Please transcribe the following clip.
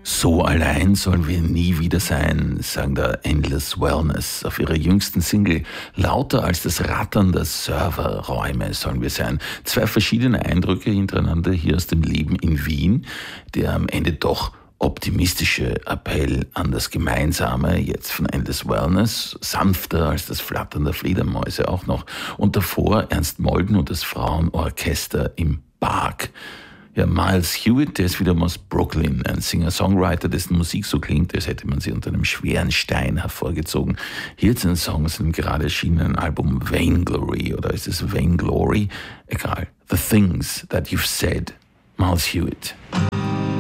So allein sollen wir nie wieder sein, sagen der Endless Wellness auf ihrer jüngsten Single. Lauter als das Rattern der Serverräume sollen wir sein. Zwei verschiedene Eindrücke hintereinander hier aus dem Leben in Wien, der am Ende doch optimistische Appell an das Gemeinsame, jetzt von Endless Wellness, sanfter als das Flattern der Fledermäuse auch noch. Und davor Ernst Molden und das Frauenorchester im Park. Ja, Miles Hewitt, der ist wiederum aus Brooklyn, ein Singer-Songwriter, dessen Musik so klingt, als hätte man sie unter einem schweren Stein hervorgezogen. Hier jetzt ein Song aus dem gerade erschienenen Album Vainglory, oder ist es Vainglory? Egal. The Things That You've Said, Miles Hewitt.